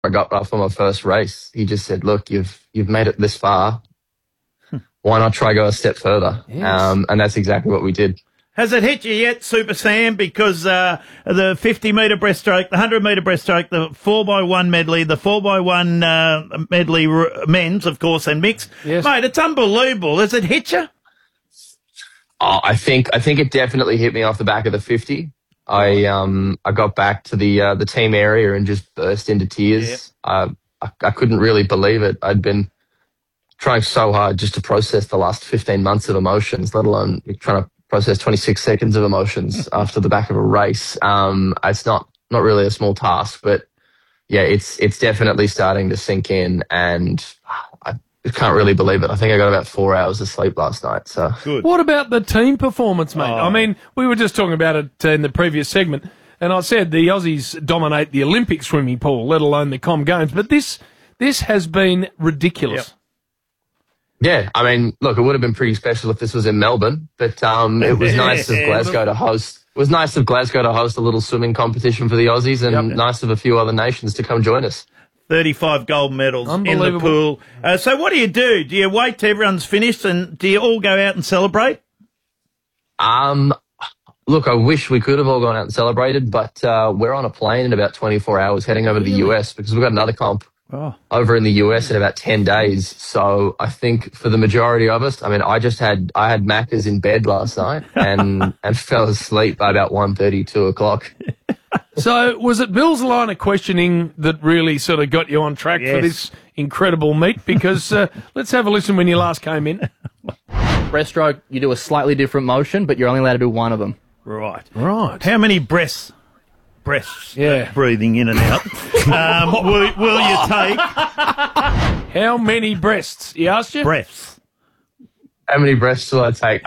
I got off on my first race, he just said, "Look, you've made it this far. Why not try go a step further?" Yes. And that's exactly what we did. Has it hit you yet, Super Sam? Because the 50-metre breaststroke, the 100-metre breaststroke, the 4x1 medley, the 4x1 medley men's, of course, and mixed. Yes. Mate, it's unbelievable. Has it hit you? Oh, I think it definitely hit me off the back of the 50. I got back to the team area and just burst into tears. I couldn't really believe it. I'd been trying so hard just to process the last 15 months of emotions, let alone trying to process 26 seconds of emotions after the back of a race. It's not really a small task, but yeah, it's definitely starting to sink in, and I can't really believe it. I think I got about 4 hours of sleep last night. So Good. What about the team performance, mate? I mean, we were just talking about it in the previous segment, and I said the Aussies dominate the Olympic swimming pool, let alone the Com Games, but this has been ridiculous. Yep. yeah, I mean, look, it would have been pretty special if this was in Melbourne, but it was nice of Glasgow to host. It was nice of Glasgow to host a little swimming competition for the Aussies, and nice of a few other nations to come join us. 35 gold medals in the Unbelievable. pool. So what do you do? Do you wait till everyone's finished, and do you all go out and celebrate? Look, I wish we could have all gone out and celebrated, but we're on a plane in about 24 hours heading over to the US because we've got another comp over in the US in about 10 days. So I think for the majority of us, I mean, I had Macca's in bed last night and fell asleep by about 1:30, 2 o'clock. So was it Bill's line of questioning that really sort of got you on track for this incredible meet? Because let's have a listen when you last came in. Breaststroke, you do a slightly different motion, but you're only allowed to do one of them. Right. Right. How many breaths, Yeah. breathing in and out, will you take? How many breasts? He asked you? Breaths. How many breaths will I take?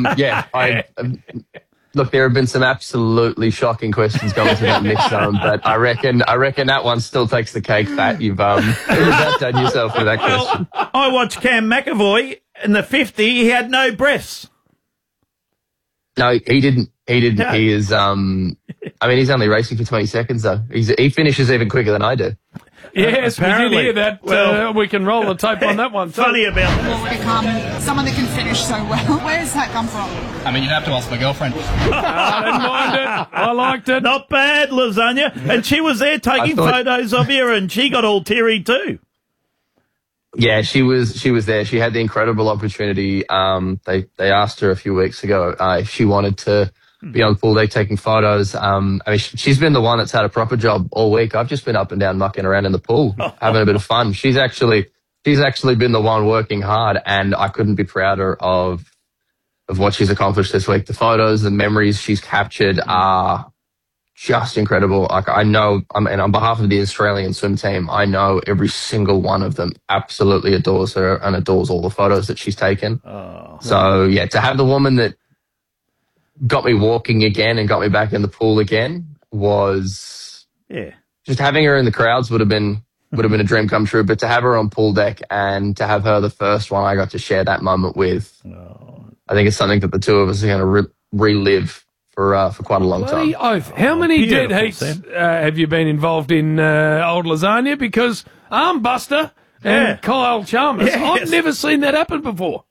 Look, there have been some absolutely shocking questions going to that mix zone, but I reckon that one still takes the cake. Fat, you've outdone yourself with that question. Well, I watched Cam McAvoy in the 50. He had no breaths. No, he didn't. No. He is. I mean, he's only racing for 20 seconds though. He finishes even quicker than I do. Yes, we did Apparently. hear that. Well, we can roll the tape on that one. too. Funny about that. Become someone that can finish so well. Where does that come from? I mean, you'd have to ask my girlfriend. I didn't mind it. I liked it. Not bad, Lasagna. And she was there taking photos of you, and she got all teary too. Yeah, she was there. She had the incredible opportunity. They asked her a few weeks ago if she wanted to be on the pool deck taking photos. I mean, she's been the one that's had a proper job all week. I've just been up and down mucking around in the pool, having a bit of fun. She's actually been the one working hard, and I couldn't be prouder of what she's accomplished this week. The photos, the memories she's captured are just incredible. Like, I know, and on behalf of the Australian swim team, I know every single one of them absolutely adores her and adores all the photos that she's taken. So yeah, to have the woman that got me walking again and got me back in the pool again was just having her in the crowds would have been a dream come true. But to have her on pool deck and to have her the first one I got to share that moment with, I think it's something that the two of us are going to relive for quite a long Bloody time. oath. How many dead beautiful, heats Sam. have you been involved in, old Lasagna? Because Armbuster and Kyle Chalmers, I've never seen that happen before.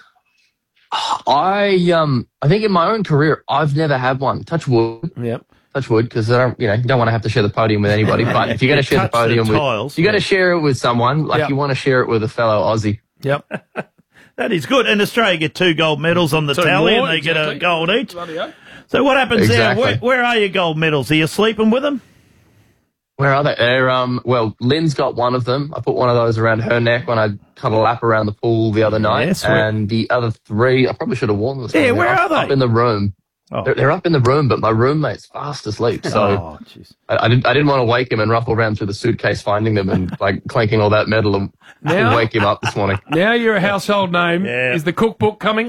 I think in my own career, I've never had one. Touch wood. Yep. Touch wood, because you don't want to have to share the podium with anybody. But if you're going to share the touch the podium tiles, you got to share it with someone. Like you want to share it with a fellow Aussie. Yep. That is good. And Australia get 2 gold medals on the Two tally, more, and they get a exactly. gold each. Bloody oath. So what happens Exactly. there? Where are your gold medals? Are you sleeping with them? Where are they? They're, well, Lynn's got one of them. I put one of those around her neck when I cut a lap around the pool the other night. Yes, and the other 3, I probably should have worn them. Yeah, where are Up they? in the room. Oh. They're up in the room, but my roommate's fast asleep. So jeez. I didn't want to wake him and ruffle around through the suitcase finding them and like clanking all that metal and Now- wake him up this morning. Now you're a household name. Yeah. Is the cookbook coming?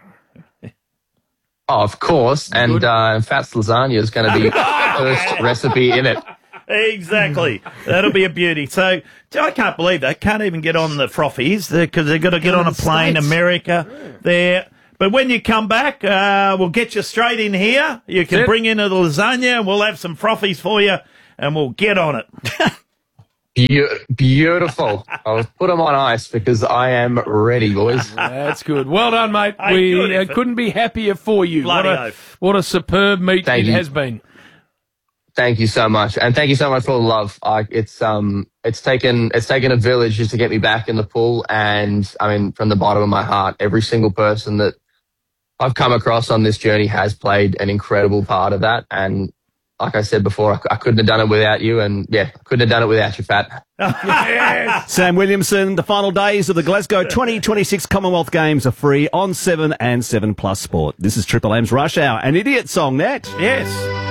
Oh, of course. And Fats Lasagna is going to be the first recipe in it. Exactly. That'll be a beauty. So I can't believe that. Can't even get on the frothies because they've got to get on a plane, States. America there. But when you come back, we'll get you straight in here. You can That's it. bring in the lasagna and we'll have some frothies for you and we'll get on it. Beautiful. I'll put them on ice because I am ready, boys. That's good. Well done, mate. Hey, We good effort. couldn't be happier for you. Bloody oath. What a superb meet Thank it you. has been. Thank you so much, and thank you so much for all the love. It's taken a village just to get me back in the pool, and I mean, from the bottom of my heart, every single person that I've come across on this journey has played an incredible part of that. And like I said before, I couldn't have done it without you, and yeah, I couldn't have done it without you, Fat. Yes. Sam Williamson, the final days of the Glasgow 2026 Commonwealth Games are free on 7 and 7 Plus Sport. This is Triple M's Rush Hour, an idiot song, Nat. Yes.